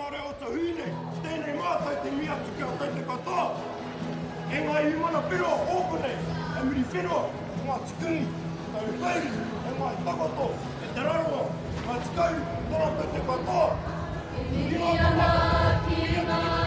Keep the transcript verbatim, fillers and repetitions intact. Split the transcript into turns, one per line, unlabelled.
ngā rea o ta hui nei, tēnei mātai te mia tu kia tai te katoa. E ngā i mana piro ōku nei, e miri whenua, ngā tikui, tau teiri, e ngā i takoto, e te rarua, ngā tikau, tōna tai te katoa.
E miri ana ki ngā